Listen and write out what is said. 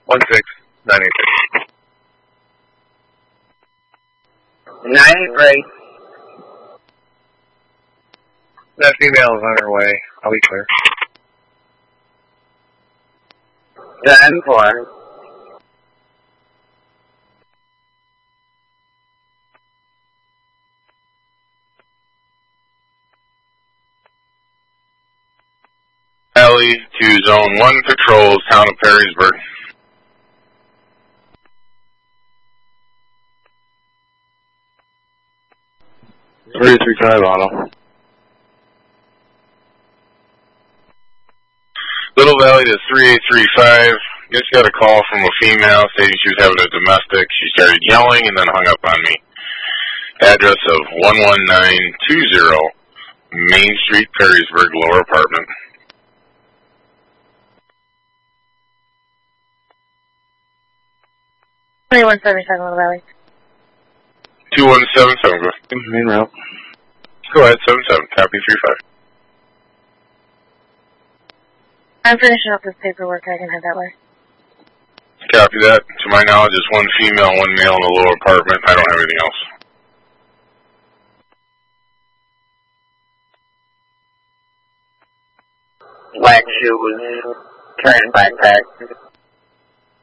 16986. 93. That female is on her way. I'll be clear. 10-4. Alley to Zone 1 Patrols, Town of Perrysburg. 335 Auto. Little Valley to 3835. Just got a call from a female stating she was having a domestic. She started yelling and then hung up on me. Address of 11920 Main Street, Perrysburg, lower apartment. 2177 Little Valley. 2177, go ahead. Main route. Go ahead, 77, copy 35. I'm finishing up this paperwork. I can head that way. Copy that. To my knowledge, it's one female, one male in the lower apartment. I don't have anything else. Black shoes, carrying backpack.